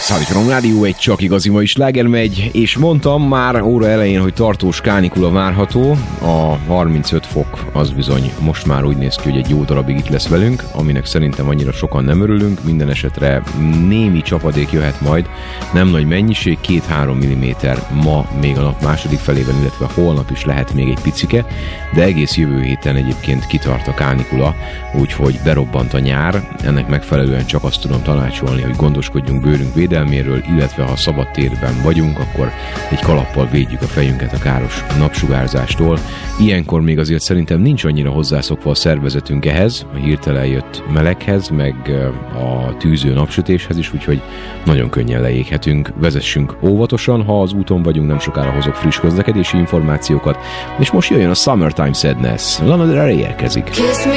Szállítom, Rádió egy csak igazi mai sláger megy, és mondtam már óra elején, hogy tartós kánikula várható. A 35 fok az bizony most már úgy néz ki, hogy egy jó darabig itt lesz velünk, aminek szerintem annyira sokan nem örülünk. Minden esetre némi csapadék jöhet majd, nem nagy mennyiség, 2-3 mm ma még a nap második felében, illetve holnap is lehet még egy picike, de egész jövő héten egyébként kitart a kánikula, úgyhogy berobbant a nyár. Ennek megfelelően csak azt tudom tanácsolni, hogy gondoskodjunk bőrünk védelméről, illetve ha szabad térben vagyunk, akkor egy kalappal védjük a fejünket a káros napsugárzástól. Ilyenkor még azért szerintem nincs annyira hozzászokva a szervezetünk ehhez, a hirtelen jött meleghez, meg a tűző napsütéshez is, úgyhogy nagyon könnyen leéghetünk. Vezessünk óvatosan, ha az úton vagyunk, nem sokára hozok friss közlekedési információkat, és most jöjjön a Summertime Sadness. Lana Del Rey érkezik.